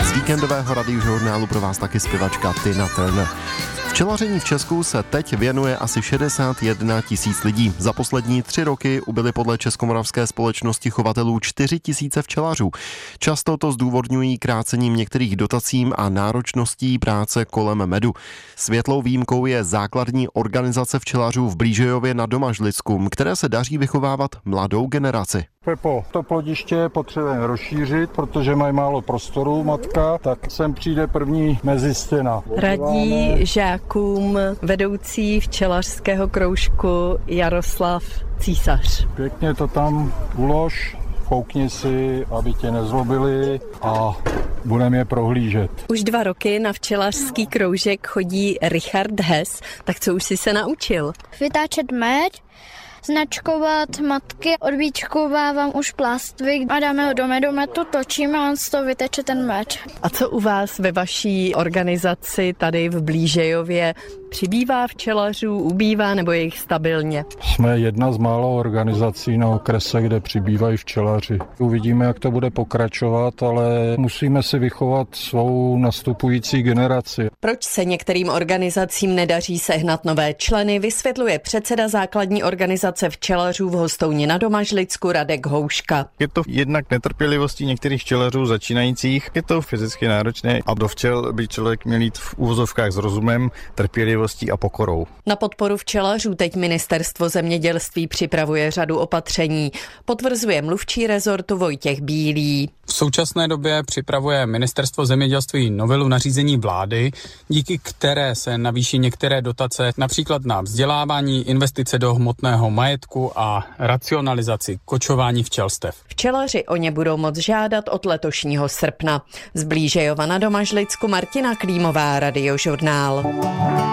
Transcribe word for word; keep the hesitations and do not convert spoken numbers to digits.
Z víkendového radiožurnálu pro vás taky zpěvačka Tina Turner. Včelaření v Česku se teď věnuje asi šedesát jedna tisíc lidí. Za poslední tři roky ubyly podle Českomoravské společnosti chovatelů čtyři tisíce včelařů. Často to zdůvodňují krácením některých dotacím a náročností práce kolem medu. Světlou výjimkou je základní organizace včelařů v Blížejově na Domažlicku, které se daří vychovávat mladou generaci. Pepo, to plodiště potřebujeme rozšířit, protože mají málo prostoru, matka, tak sem přijde první mezistěna. Radí žákům vedoucí včelařského kroužku Jaroslav Císař. Pěkně to tam ulož, foukni si, aby tě nezlobili a budeme je prohlížet. Už dva roky na včelařský kroužek chodí Richard Hess, tak co už jsi se naučil? Vytáčet med, značkovat matky, odvíčkovávám už plastvy a dáme ho do medometu, točíme a on z toho vyteče ten med. A co u vás ve vaší organizaci tady v Blížejově? Přibývá včelařů, ubývá nebo je jich stabilně? Jsme jedna z málo organizací na okrese, kde přibývají včelaři. Uvidíme, jak to bude pokračovat, ale musíme si vychovat svou nastupující generaci. Proč se některým organizacím nedaří sehnat nové členy, vysvětluje předseda základní organizace včelařů v Hostouni na Domažlicku Radek Houška. Je to jednak netrpělivostí některých včelařů začínajících, je to fyzicky náročné a do včel by člověk měl jít v úvozovkách s rozumem, trpělivostí a pokorou. Na podporu včelařů teď ministerstvo zemědělství připravuje řadu opatření, potvrzuje mluvčí rezortu Vojtěch Bílý. V současné době připravuje ministerstvo zemědělství novelu nařízení vlády, díky které se navýší některé dotace, například na vzdělávání, investice do hmotného majetku a racionalizaci kočování včelstev. Včelaři o ně budou moct žádat od letošního srpna. Z Blížejova na Domažlicku Martina Klímová, Radiožurnál.